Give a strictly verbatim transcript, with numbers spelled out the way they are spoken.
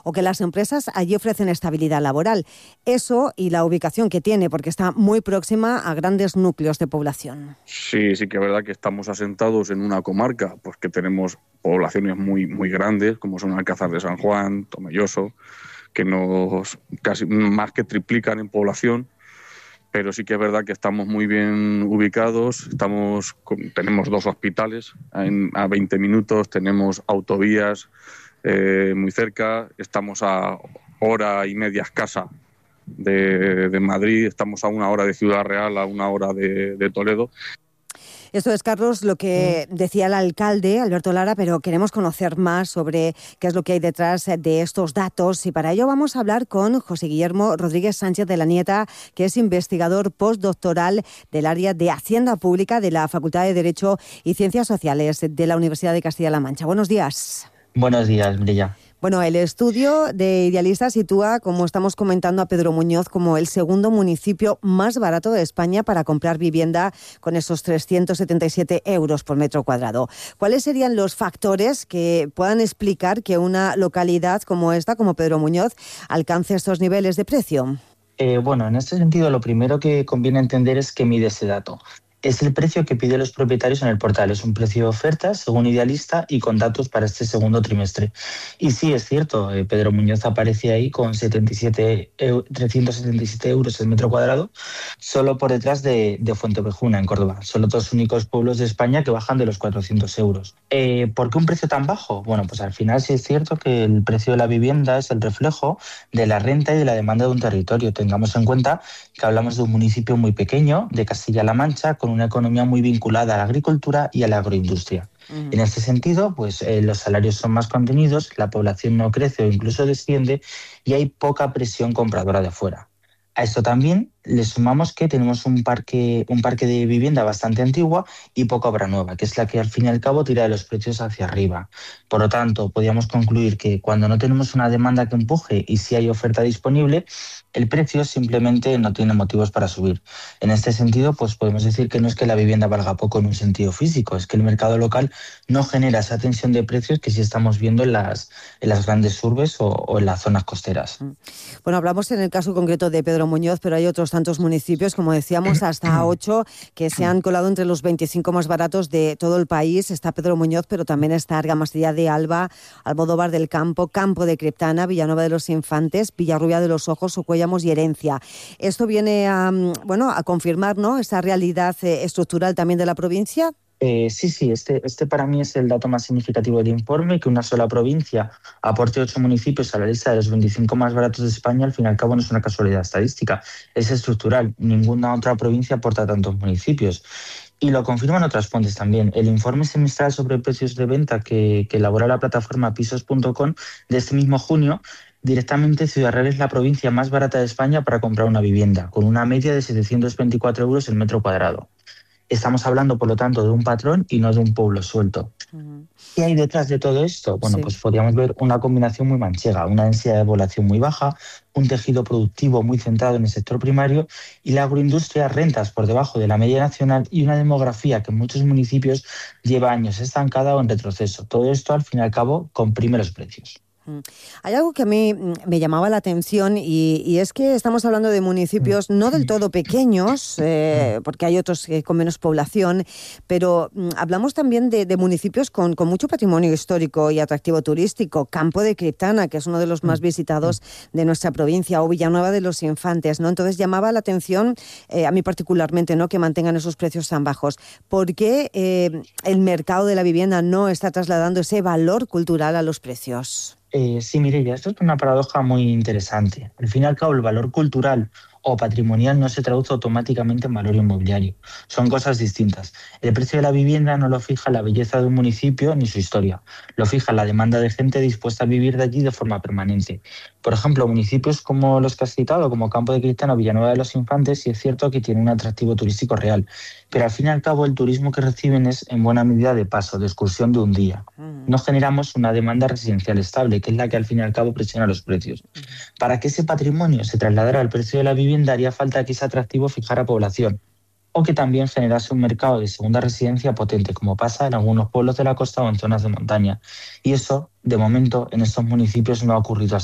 o que las empresas allí ofrecen estabilidad laboral. Eso y la ubicación que tiene, porque está muy próxima a grandes núcleos de población. Sí, sí que es verdad que estamos asentados en una comarca, pues que tenemos poblaciones muy, muy grandes, como son Alcázar de San Juan, Tomelloso, que nos casi más que triplican en población. Pero sí que es verdad que estamos muy bien ubicados, estamos tenemos dos hospitales en, a veinte minutos, tenemos autovías eh, muy cerca, estamos a hora y media escasa de, de Madrid, estamos a una hora de Ciudad Real, a una hora de, de Toledo. Esto es, Carlos, lo que decía el alcalde, Alberto Lara, pero queremos conocer más sobre qué es lo que hay detrás de estos datos y para ello vamos a hablar con José Guillermo Rodríguez Sánchez de la Nieta, que es investigador postdoctoral del área de Hacienda Pública de la Facultad de Derecho y Ciencias Sociales de la Universidad de Castilla-La Mancha. Buenos días. Buenos días, Mireia. Bueno, el estudio de Idealista sitúa, como estamos comentando, a Pedro Muñoz como el segundo municipio más barato de España para comprar vivienda con esos trescientos setenta y siete euros por metro cuadrado. ¿Cuáles serían los factores que puedan explicar que una localidad como esta, como Pedro Muñoz, alcance estos niveles de precio? Eh, bueno, en este sentido, lo primero que conviene entender es qué mide ese dato. Es el precio que piden los propietarios en el portal. Es un precio de oferta, según Idealista, y con datos para este segundo trimestre. Y sí, es cierto, eh, Pedro Muñoz aparece ahí con setenta y siete, trescientos setenta y siete euros el metro cuadrado, solo por detrás de, de Fuentevejuna, en Córdoba. Son los dos únicos pueblos de España que bajan de los cuatrocientos euros. Eh, ¿Por qué un precio tan bajo? Bueno, pues al final sí es cierto que el precio de la vivienda es el reflejo de la renta y de la demanda de un territorio. Tengamos en cuenta que hablamos de un municipio muy pequeño, de Castilla-La Mancha, con una economía muy vinculada a la agricultura y a la agroindustria. Uh-huh. En este sentido, pues eh, los salarios son más contenidos, la población no crece o incluso desciende y hay poca presión compradora de fuera. A esto también le sumamos que tenemos un parque, un parque de vivienda bastante antigua y poca obra nueva, que es la que al fin y al cabo tira de los precios hacia arriba. Por lo tanto, podríamos concluir que cuando no tenemos una demanda que empuje y si hay oferta disponible, el precio simplemente no tiene motivos para subir. En este sentido, pues podemos decir que no es que la vivienda valga poco en un sentido físico, es que el mercado local no genera esa tensión de precios que sí estamos viendo en las, en las grandes urbes o, o en las zonas costeras. Bueno, hablamos en el caso concreto de Pedro Muñoz, pero hay otros tantos municipios, como decíamos, hasta ocho, que se han colado entre los veinticinco más baratos de todo el país. Está Pedro Muñoz, pero también está Argamasilla de Alba, Almodóvar del Campo, Campo de Criptana, Villanueva de los Infantes, Villarrubia de los Ojos, Ocuellamos y Herencia. Esto viene a, bueno, a confirmar, ¿no?, esa realidad eh, estructural también de la provincia. Eh, sí, sí, este, este para mí es el dato más significativo del informe, que una sola provincia aporte ocho municipios a la lista de los veinticinco más baratos de España, al fin y al cabo no es una casualidad estadística, es estructural. Ninguna otra provincia aporta tantos municipios. Y lo confirman otras fuentes también. El informe semestral sobre precios de venta que, que elabora la plataforma pisos punto com de este mismo junio, directamente Ciudad Real es la provincia más barata de España para comprar una vivienda, con una media de setecientos veinticuatro euros el metro cuadrado. Estamos hablando, por lo tanto, de un patrón y no de un pueblo suelto. Uh-huh. ¿Qué hay detrás de todo esto? Bueno, sí. pues podríamos ver una combinación muy manchega, una densidad de población muy baja, un tejido productivo muy centrado en el sector primario y la agroindustria, rentas por debajo de la media nacional y una demografía que en muchos municipios lleva años estancada o en retroceso. Todo esto, al fin y al cabo, comprime los precios. Hay algo que a mí me llamaba la atención y, y es que estamos hablando de municipios no del todo pequeños, eh, porque hay otros eh, con menos población, pero mm, hablamos también de, de municipios con, con mucho patrimonio histórico y atractivo turístico. Campo de Criptana, que es uno de los más visitados de nuestra provincia, o Villanueva de los Infantes, ¿no? Entonces llamaba la atención, eh, a mí particularmente, ¿no?, que mantengan esos precios tan bajos. ¿Por qué eh, el mercado de la vivienda no está trasladando ese valor cultural a los precios? Eh, sí, Mireia, esto es una paradoja muy interesante. Al fin y al cabo, el valor cultural o patrimonial no se traduce automáticamente en valor inmobiliario. Son cosas distintas. El precio de la vivienda no lo fija la belleza de un municipio ni su historia. Lo fija la demanda de gente dispuesta a vivir de allí de forma permanente. Por ejemplo, municipios como los que has citado, como Campo de Criptana o Villanueva de los Infantes, sí es cierto que tienen un atractivo turístico real. Pero al fin y al cabo, el turismo que reciben es en buena medida de paso, de excursión de un día. No generamos una demanda residencial estable, que es la que al fin y al cabo presiona los precios. Para que ese patrimonio se trasladara al precio de la vivienda, haría falta que ese atractivo fijara población o que también generase un mercado de segunda residencia potente, como pasa en algunos pueblos de la costa o en zonas de montaña. Y eso, de momento, en estos municipios no ha ocurrido así.